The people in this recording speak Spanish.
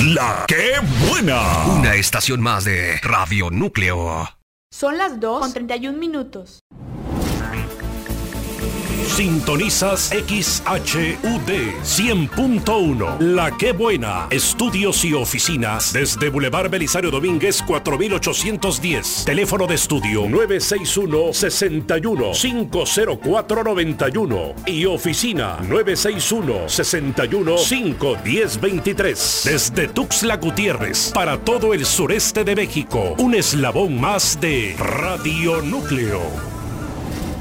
La que buena. Una estación más de Radio Núcleo. Son las 2:31. Sintonizas XHUD 100.1. La que buena. Estudios y oficinas desde Boulevard Belisario Domínguez 4810. Teléfono de estudio 961-61-50491 y oficina 961-61-51023. Desde Tuxtla Gutiérrez para todo el sureste de México. Un eslabón más de Radio Núcleo.